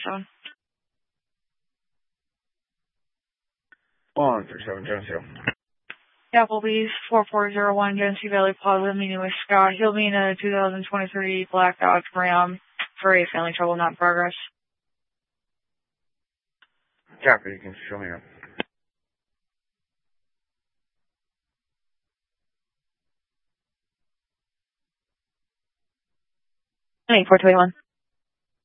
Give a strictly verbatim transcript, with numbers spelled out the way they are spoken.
seven. one three seven Geneseo. Applebee's four four zero one Genesee Valley Plaza, meeting with Scott. He'll be in a two thousand twenty-three Black Dodge Ram for a family trouble not in progress. Copy, you can show me up. eight four two eight one.